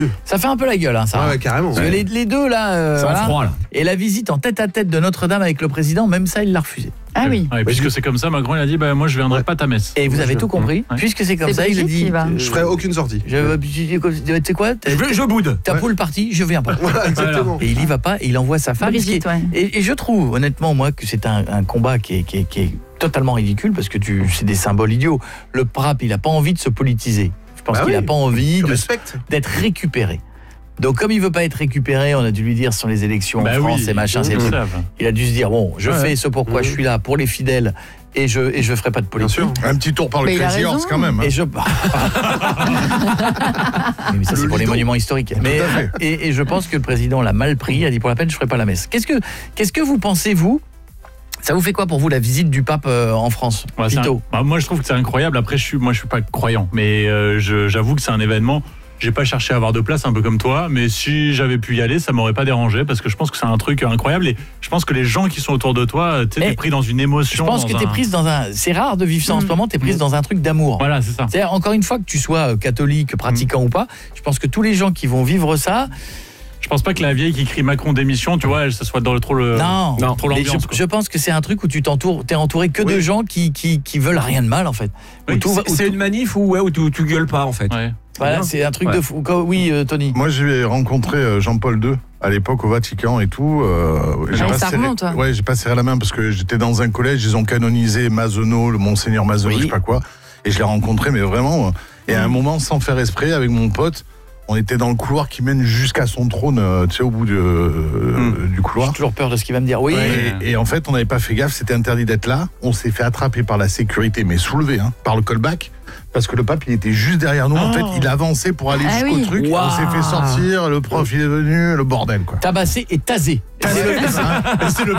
Ça fait un peu la gueule, hein, ça. Ouais, carrément. Parce que les deux, là, C'est en froid, là. Et la visite en tête-à-tête de Notre-Dame avec le président, même ça, il l'a refusé. Ah oui. Ouais, puisque c'est comme ça, Macron il a dit moi je viendrai pas à ta messe. Et vous avez tout compris, Ouais. puisque c'est comme C'est ça, il a Brigitte dit... qui va. Je ferai aucune sortie. Tu sais quoi, Je boude. ta poule partie, je viens pas. Voilà, exactement. Et il y va pas, et il envoie sa femme. Brigitte, ouais. Et je trouve, honnêtement, moi, que c'est un combat qui est totalement ridicule, parce que c'est des symboles idiots. Le pape, il a pas envie de se politiser. Je pense Bah qu'il oui. a pas envie Tu respectes. d'être récupéré. Donc comme il veut pas être récupéré, on a dû lui dire sur les élections en France et machin, c'est ils tout. savent. Il a dû se dire bon, je fais ce pourquoi je suis là pour les fidèles et je ferai pas de Bien politique. sûr. Un petit tour par le Mais il a Crazy Horse raison. quand même. Hein. Et je mais ça c'est pour les monuments historiques. Mais à fait. et je pense que le président l'a mal pris, il a dit pour la peine je ferai pas la messe. Qu'est-ce que vous pensez vous? Ça vous fait quoi pour vous la visite du pape en France? Ouais, Pito. moi je trouve que c'est incroyable. Après je suis pas croyant, mais j'avoue que c'est un événement. J'ai pas cherché à avoir de place, un peu comme toi, mais si j'avais pu y aller, ça m'aurait pas dérangé parce que je pense que c'est un truc incroyable et je pense que les gens qui sont autour de toi, t'es pris dans une Je émotion. pense que t'es prise dans un... C'est rare de vivre ça en ce moment, t'es prise dans un truc d'amour. Voilà, c'est ça. C'est-à-dire, encore une fois, que tu sois catholique, pratiquant ou pas, je pense que tous les gens qui vont vivre ça... Je pense pas que la vieille qui crie Macron démission, tu vois, ça soit dans trop l'ambiance. Je pense que c'est un truc où t'es entouré que de gens qui veulent rien de mal, en fait. Oui, c'est une manif où tu gueules pas, en fait. Ouais. Voilà, c'est un truc de fou. Oui, Tony. Moi, j'ai rencontré Jean-Paul II à l'époque au Vatican et tout. ça remonte. Ouais, j'ai pas serré la main parce que j'étais dans un collège, ils ont canonisé Mazenot, le Monseigneur Mazenot, je sais pas quoi. Et je l'ai rencontré, mais vraiment. Et à un moment, sans faire esprit, avec mon pote, on était dans le couloir qui mène jusqu'à son trône, tu sais, au bout du couloir. J'ai toujours peur de ce qu'il va me dire. Oui. Et en fait, on n'avait pas fait gaffe, c'était interdit d'être là. On s'est fait attraper par la sécurité, mais soulevé, par le callback. Parce que le pape, il était juste derrière nous. En fait, il avançait pour aller jusqu'au truc. Wow. On s'est fait sortir, le prof, il est venu, le bordel, quoi. Tabassé et tasé. C'est le